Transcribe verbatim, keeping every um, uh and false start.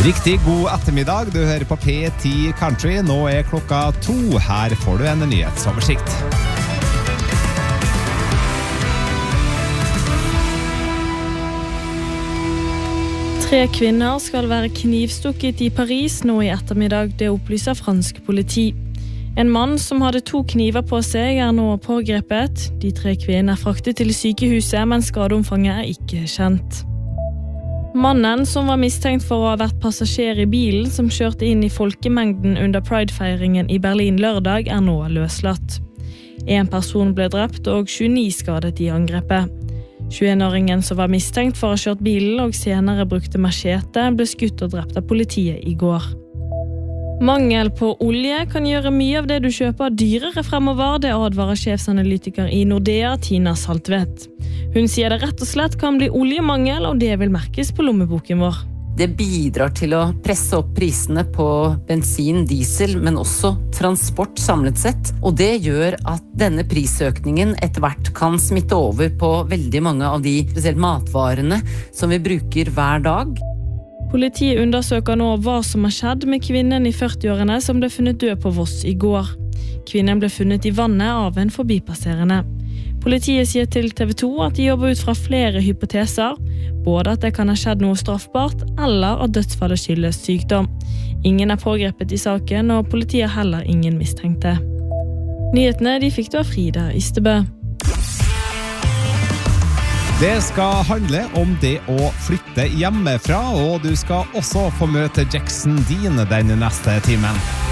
Riktig god ettermiddag, du hører på P ti Country. Nå er klokka to, her får du en nyhetsoversikt. Tre kvinner skal være knivstukket i Paris nå i ettermiddag, det opplyser fransk politi. En mann som hadde to kniver på seg er nå pågrepet. De tre kvinnerne er fraktet til sykehuset, men skadeomfanget er ikke kjent. Mannen som var mistenkt for å ha vært passasjer i bilen som kjørte inn i folkemengden under Pride-feiringen i Berlin lørdag er nå løslatt. En person ble drept og tjueni skadet i angrepet. tjueen-åringen som var mistenkt for å ha kjørt bilen og senere brukte machete, ble skutt og drept av politiet i går. Mangel på olje kan gjøre mye av det du kjøper dyrere fremover, det advarer sjefsanalytiker i Nordea, Tina Saltvedt. Hun sier det rett og slett kan bli oljemangel, og det vil merkes på lommeboken vår. Det bidrar til å presse opp prisene på bensin, diesel, men også transport samlet sett. Og det gjør at denne prisøkningen etter hvert kan smitte over på veldig mange av de spesielt matvarene som vi bruker hver dag. Politiet undersøker nå hva som har skjedd med kvinnen i førti-årene som ble funnet død på Voss i går. Kvinnen ble funnet i vannet av en forbipasserende. Politiet sier til T V to at de jobber ut fra flere hypoteser, både at det kan ha skjedd noe straffbart, eller at dødsfallet skyldes sykdom. Ingen er pågrepet i saken, og politiet har heller ingen mistenkte. Nyhetene de fikk du av Frida Ystebø. Det skal handle om det å flytte hjemmefra, og du skal også få møte Jackson Dean den neste timen.